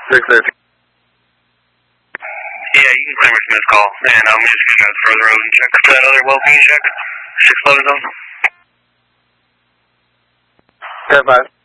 613. Yeah, you can claim a Smith call, and I'm just going to go further over and check that other well-being check. 6 load zone. 10-5.